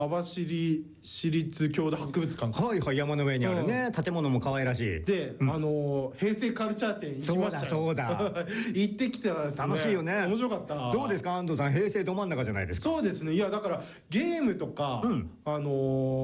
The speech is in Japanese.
網走市立郷土博物館か。 はいはい、山の上にあるね、建物も可愛らしい。 で、平成カルチャー展行きましたよ。 そうだそうだ行ってきたらですね。 楽しいよね。 面白かった。 どうですか安藤さん、平成ど真ん中じゃないですか。 そうですね。いやだからゲームとか、